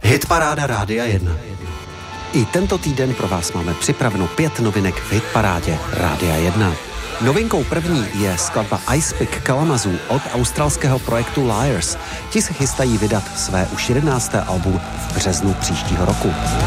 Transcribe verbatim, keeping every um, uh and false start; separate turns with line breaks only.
Hitparáda Rádia jedna. I tento týden pro vás máme připraveno pět novinek v hitparádě Rádia jedna. Novinkou první je skladba Ice Pick Kalamazoo od australského projektu Liars. Ti se chystají vydat své už jedenácté album v březnu příštího roku.